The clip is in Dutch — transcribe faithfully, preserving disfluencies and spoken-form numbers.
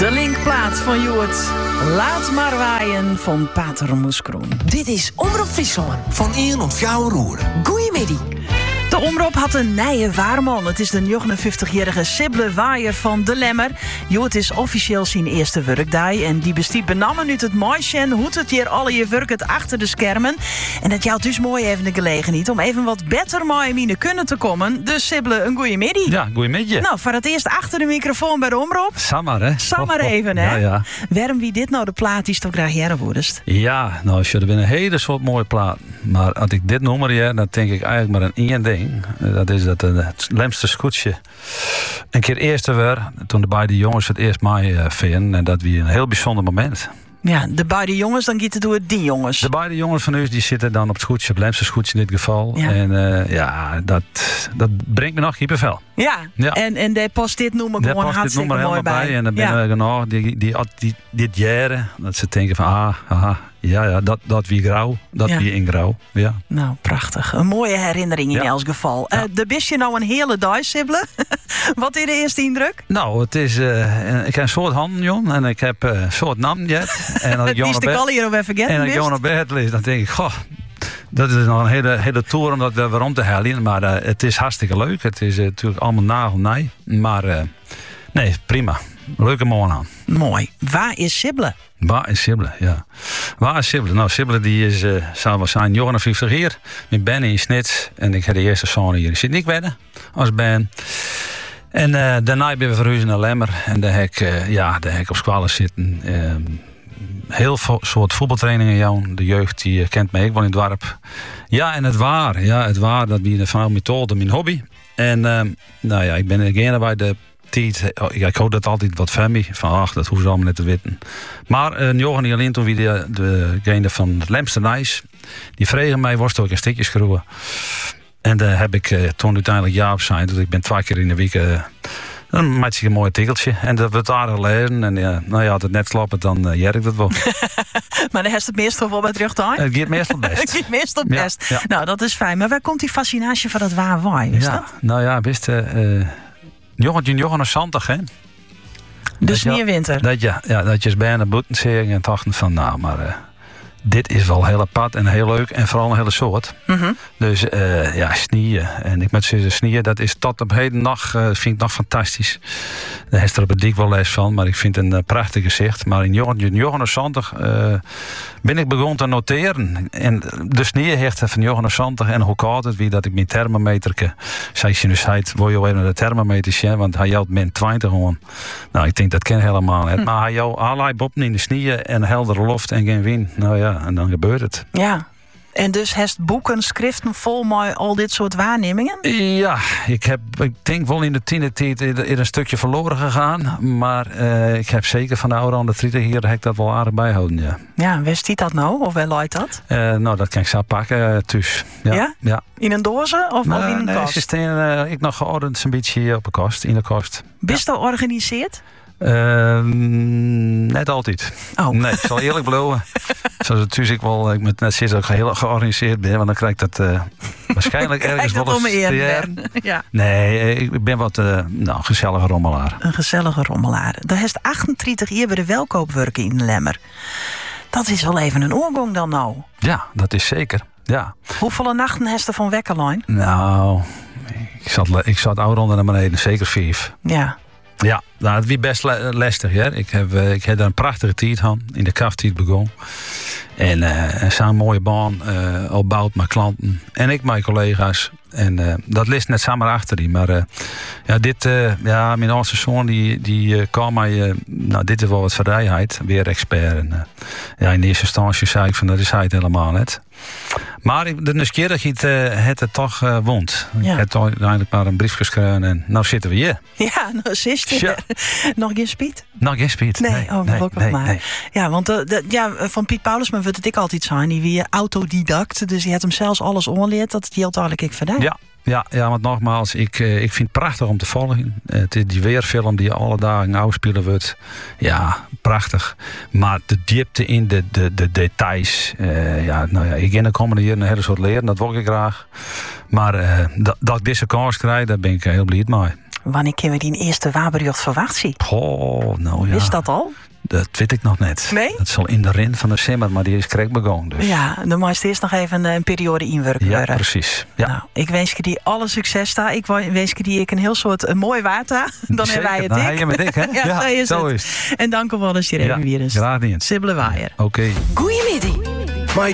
De linkplaat van Joert. Laat maar waaien van Pater Moeskroen. Dit is Omroep Friesland. Van één op jouw roeren. Goeiemiddag. De omroep had een nije waarman. Het is de negenenvijftigjarige Sible Waaier van De Lemmer. Jo, het is officieel zijn eerste werkdag. En die bestiet benammen uit het meisje en hoe het hier alle je werk het achter de schermen. En het jou dus mooi even de gelegenheid om even wat beter mooi mine kunnen te komen. Dus Sible, een goeie middag. Ja, goeiemiddag. Nou, voor het eerst achter de microfoon bij de omroep. Samar, hè? Samar Oh, oh. even, hè? Ja, ja. Waarom wie dit nou de plaat is toch graag jaren worden? Ja, nou, er zijn een hele soort mooie platen. Maar als ik dit noem, ja, dan denk ik eigenlijk maar aan één ding. Dat is dat het Lemster scootje een keer eerste weer. Toen de beide jongens het eerst mij uh, vinden. En dat was een heel bijzonder moment. Ja, de beide jongens, dan gaat het door die jongens. De beide jongens van u die zitten dan op het scootje, op Lemster scootje in dit geval. Ja. En uh, ja, dat, dat brengt me nog kippenvel. Ja, Ja. en, en daar past dit noemen Daar gewoon past dit hartstikke nummer mooi helemaal bij. bij. En dan ja. ben ik nog die, die, die, die, dit jaren dat ze denken van ah, aha, ja, ja, dat, dat wie grauw, dat Ja. wie in grauw. Ja. Nou, prachtig. Een mooie herinnering in Ja. elk geval. Ja. Uh, de bist je nou een hele dag, Sible? Wat is de eerste indruk? Nou, het is, uh, ik heb een soort handen, Jon, en ik heb uh, een soort naam jet. En als ik Die is de kal hier over en vergeten als ik Jon op bed lees, dan denk ik, goh, dat is nog een hele, hele tour om dat weer waarom te halen. Maar uh, het is hartstikke leuk. Het is uh, natuurlijk allemaal nagelnij. Maar uh, nee, prima. Leuke morgen aan. Mooi. Waar is Sible? Waar is Sible? Ja. Waar is Sible? Nou, Sible die is, uh, zou wel zijn, negenenvijftig hier. Met Ben in Snits. En ik heb de eerste zoon hier in Sint-Nikwedde als Ben. En uh, daarna ben we verhuizen naar Lemmer. En daar heb ik, uh, ja, daar heb ik op squallen zitten. Uh, heel veel soort voetbaltrainingen, jou. De jeugd die uh, kent mij ook wel in het dorp. Ja, en het waar. Ja, het waar. Dat ben vanuit methode mijn hobby. En uh, nou ja, ik ben again bij de tijd. Ja, ik hoop dat altijd wat van mij. Van ach, dat hoeven ze allemaal net te weten. Maar uh, Johan niet alleen toen wie de, degene van het Lemster Nijs. Die vregen mij, worst ook een stukje schroeven. En daar heb ik uh, toen uiteindelijk ja op zijn. Dus ik ben twee keer in de week. Uh, dan maak ik een mooi artikeltje. En dat wordt aardig lezen. En uh, nou ja, als het net slopt, dan uh, jerk dat wel. Maar dan heeft het meestal wel bij terug aan. Het gaat meestal best. Het gaat meestal Ja, best. ja. Nou, dat is fijn. Maar waar komt die fascinatie van dat waar waai? Is Ja, dat? nou ja, wist je, uh, Johan, Johan zantig, hè? Dus je- niet winter. Dat je, ja, dat je eens bijna boeten zingen en dachten van, nou, maar uh, dit is wel heel apart en heel leuk en vooral een hele soort. Mhm. Dus uh, ja, snieën. En ik moet zeggen, snieën, dat is tot op heden nog, uh, vind ik nog fantastisch. Daar heeft er op het dik wel les van, maar ik vind het een uh, prachtig gezicht. Maar in Johan zantig uh, ben ik begonnen te noteren. En de snieën heeft van Johan zantig en hoe koud het wie dat ik mijn thermometer, zei je dus, hij wil je even naar de thermometer zien, want hij had min twintig gewoon. Nou, ik denk dat ken helemaal niet. Maar hij jou allerlei boppen in de snieën en heldere lucht en geen wind. Nou ja, en dan gebeurt het. Ja. En dus heeft boeken, schriften vol met al dit soort waarnemingen? Ja, ik heb, ik denk wel in de tienertijd er een stukje verloren gegaan. Maar uh, ik heb zeker van de oude aan de trieter hier heb ik dat wel aardig bijhouden, ja. Ja, waar stiet dat nou? Of waar luidt dat? Uh, nou, dat kan ik zo pakken, uh, thuis. Ja? Ja? Ja. In een doze of, of in een nee, kast? ze staan, uh, ik nog geordend een beetje hier op de kast, in de kast. Bist dat georganiseerd? Uh, net altijd. Oh. Nee, ik zal eerlijk beloven. Zoals het thuis ik wel, ik moet net zeggen dat ik heel georganiseerd ben, want dan krijg ik dat uh, waarschijnlijk ergens Kijk, wel dat om eens me te eer, jaren. Ben. Ja. Nee, ik ben wat uh, nou, gezellige rommelaar. Een gezellige rommelaar. Daar heeft achtendertig jaar bij de welkoop werken in Lemmer. Dat is wel even een oorgong dan nou. Ja, dat is zeker. Ja. Hoeveel nachten heeft er van Wekkerlijn? Nou, ik zat, ik zat oud onder naar beneden, zeker vijf. Ja. Ja, nou, het was best le- lastig. Hè? Ik, heb, uh, ik heb daar een prachtige tijd gehad, in de kaftijd begon. En uh, zo'n mooie baan uh, opbouwd met klanten. En ik, mijn collega's. En uh, dat ligt net samen achter die. Maar uh, ja, dit, uh, ja, mijn oudste zoon die, die uh, kwam mij, uh, nou, dit is wel wat vrijheid, weer expert. En, uh, ja, in eerste instantie zei ik van dat is hij het helemaal net. Maar ik- de nieuwsgierigheid uh, het het toch uh, wond. Ja. Ik heb toch uiteindelijk maar een brief geschreven en nou zitten we hier. Ja, nou zit je. Tja. Nog geen spiet? Nou, geen speed. Nee, nee, oh, nee, gelukkig nee, maar. nee. Ja, want uh, de, ja, van Piet Paulusman wordt het ik altijd zijn. Die weer autodidact. Dus die had hem zelfs alles onleerd. Dat die uiteindelijk ik verdient. Ja, ja, ja, want nogmaals, ik, uh, ik vind het prachtig om te volgen. Uh, het is die weerfilm die alle dagen uitspelen wordt. Ja, prachtig. Maar de diepte in de, de, de details. Uh, ja, nou ja, ik in de komende jaren een hele soort leren. Dat wil ik graag. Maar uh, dat, dat ik deze kans krijg, daar ben ik heel blij mee. Wanneer kunnen we die eerste waberjocht verwacht zien? Oh, nou ja. Is dat al? Dat weet ik nog net. Nee? Het zal in de rin van de simmer, maar die is correct begonnen. Dus. Ja, dan moet je eerst nog even een, een periode inwerken. Ja, precies. Ja. Nou, ik wens je die alle succes daar. Ik wens je die ik een heel soort een mooi water. Dan hebben wij het dik. dik. Dan heb je met dik, hè? ja, ja, zo is zo het. is het. En dank u wel eens je even ja, weer eens. graag niet. Sibylle Waaier. Oké. Goeie